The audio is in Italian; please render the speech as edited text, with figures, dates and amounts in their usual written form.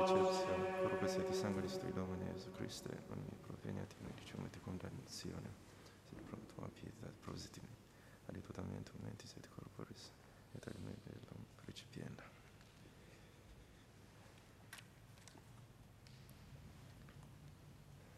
recepzione, corpo siete sangue di sto Domine Gesù Cristo, non mi proveniati, noi diciamo di condannazione, sed pronto a pietà, prositimi, aditutamente, momenti siete corporis, et al me bellum recipienda.